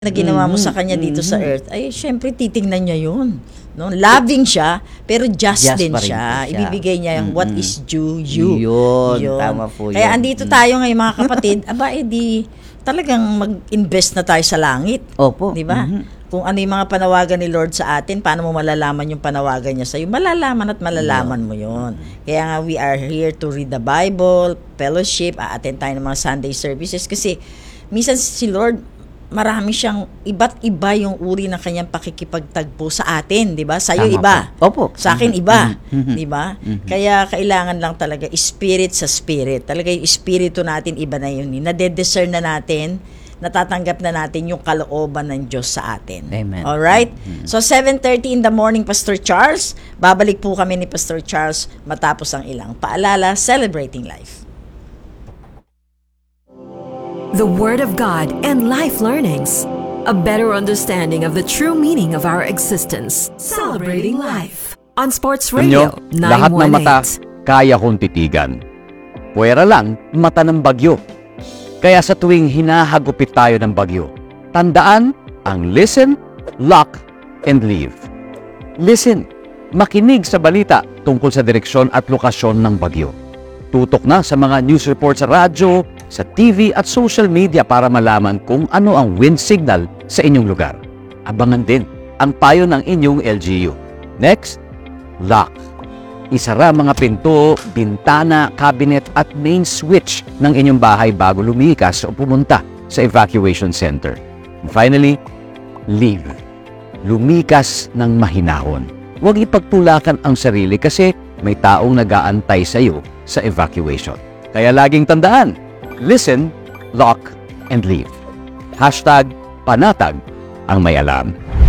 na ginawa mo sa kanya dito sa earth, ay syempre titingnan niya yun. No? Loving siya, pero just din pa rin siya. po siya. Ibibigay niya yung what is due you. Yun, tama po Kaya yun. andito tayo ngayon mga kapatid, aba edi talagang mag-invest na tayo sa langit. Opo. Di ba? Kung ano yung mga panawagan ni Lord sa atin, paano mo malalaman yung panawagan niya sa'yo? Malalaman at malalaman mo yun. Kaya nga we are here to read the Bible, fellowship, attend tayo ng mga Sunday services kasi minsan si Lord, marami siyang iba't iba yung uri ng kanyang pakikipagtagpo sa atin, 'di ba? Sa'yo Tama iba. po. Opo. Sa akin iba, 'di ba? Kaya kailangan lang talaga spirit sa spirit. Talaga yung espiritu natin iba na yun. Nade-discern na natin, natatanggap na natin yung kalooban ng Diyos sa atin. Amen. All right? So 7:30 in the morning, Pastor Charles. Babalik po kami ni Pastor Charles matapos ang ilang paalala, celebrating life. The Word of God and life learnings. A better understanding of the true meaning of our existence. Celebrating life. On Sports Radio Inyo, lahat ng mata 918. kaya kong titigan. Puwera lang, mata ng bagyo. Kaya sa tuwing hinahagupit tayo ng bagyo, tandaan ang listen, lock, and leave. Listen, makinig sa balita tungkol sa direksyon at lokasyon ng bagyo. Tutok na sa mga news report sa radyo, sa TV at social media para malaman kung ano ang wind signal sa inyong lugar. Abangan din ang payo ng inyong LGU. Next, lock. Isara mga pinto, bintana, cabinet at main switch ng inyong bahay bago lumikas o pumunta sa evacuation center. And finally, leave. Lumikas ng mahinahon. Huwag ipagtulakan ang sarili kasi may taong nag-aantay sa iyo sa evacuation. Kaya laging tandaan, listen, lock, and leave. #panatag ang may alam.